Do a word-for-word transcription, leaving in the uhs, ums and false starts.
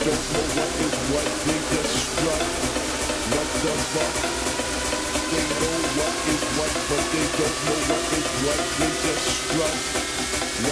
don't know what is what, they just strut. What the fuck? They know what is what, but they don't know what is what, they just strut.